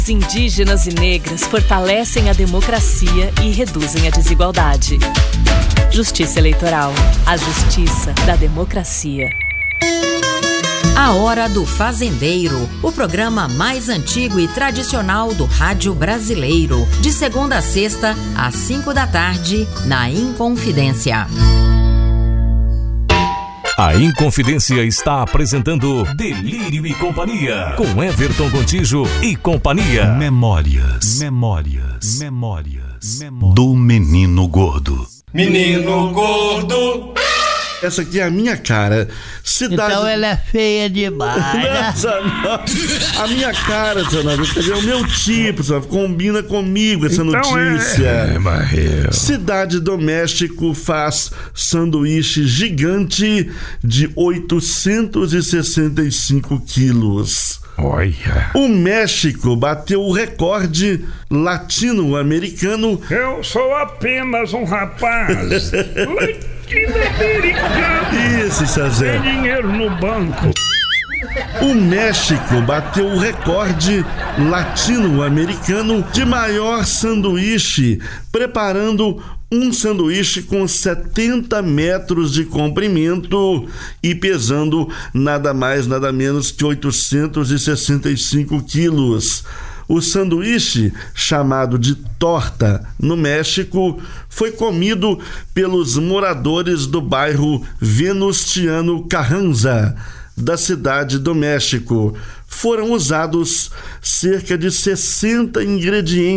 Indígenas e negras fortalecem a democracia e reduzem a desigualdade. Justiça Eleitoral. A justiça da democracia. A Hora do Fazendeiro, o programa mais antigo e tradicional do rádio brasileiro. De segunda a sexta, às 5 da tarde, na Inconfidência. A Inconfidência está apresentando Delírio e Companhia, com Everton Gontijo e companhia. Memórias do Menino Gordo. Menino Gordo. Essa aqui é a minha cara. Cidade... Então ela é feia demais, né? A minha cara, Zanaro, quer dizer, o meu tipo, sabe? Combina comigo essa notícia. Cidade do México faz sanduíche gigante de 865 quilos. Olha. O México bateu o recorde latino-americano. Eu sou apenas um rapaz latino-americano. Isso, Sazé. Tem dinheiro no banco. O México bateu o recorde latino-americano de maior sanduíche, preparando um sanduíche com 70 metros de comprimento e pesando nada mais, nada menos que 865 quilos. O sanduíche, chamado de torta no México, foi comido pelos moradores do bairro Venustiano Carranza, da cidade do México. Foram usados cerca de 60 ingredientes